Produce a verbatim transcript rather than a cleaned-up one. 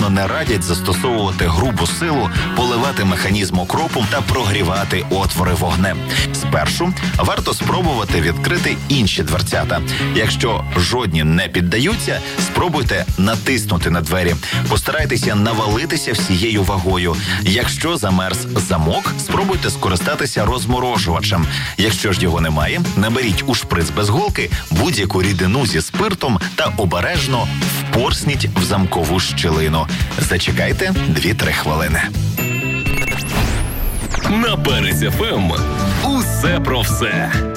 категорично не радять застосовувати грубу силу, поливати механізм окропом та прогрівати отвори вогнем. Спершу варто спробувати відкрити інші дверцята. Якщо жодні не піддаються, спробуйте натиснути на двері. Постарайтеся навалитися всією вагою. Якщо замерз замок, спробуйте скористатися розморожувачем. Якщо ж його немає, наберіть у шприц без голки будь-яку рідину зі спиртом та обережно впорсніть в замкову щілину. Зачекайте дві-три хвилини. На Перець еф ем усе про все.